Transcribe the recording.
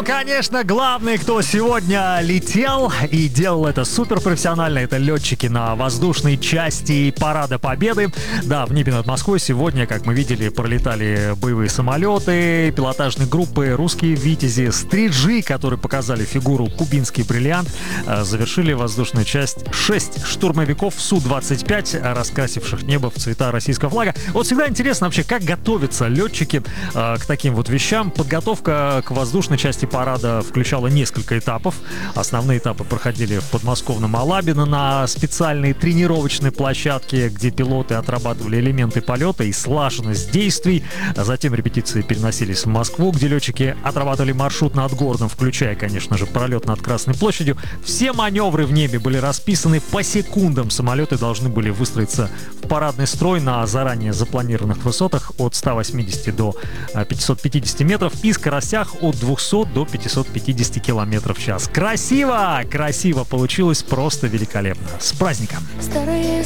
конечно, главный, кто сегодня летел и делал это суперпрофессионально, это летчики на воздушной части Парада Победы. Да, в небе над Москвой сегодня, как мы видели, пролетали боевые самолеты, пилотажные группы, русские «Витязи», «Стриджи», которые показали фигуру «Кубинский бриллиант», завершили воздушную часть 6 штурмовиков Су-25, раскрасивших небо в цвета российского флага. Вот всегда интересно вообще, как готовятся летчики к таким вот вещам. Подготовка к воздушной части парада включала несколько этапов. Основные этапы проходили в подмосковном Алабино на специальной тренировочной площадке, где пилоты отрабатывали элементы полета и слаженность действий. Затем репетиции переносились в Москву, где летчики отрабатывали маршрут над городом, включая, конечно же, пролет над Красной площадью. Все маневры в небе были расписаны по секундам. Самолеты должны были выстроиться в парадный строй на заранее запланированных высотах от 180 до 550 метров и скоростях от 200 до 550 километров в час. Красиво! Красиво получилось, просто великолепно. С праздником!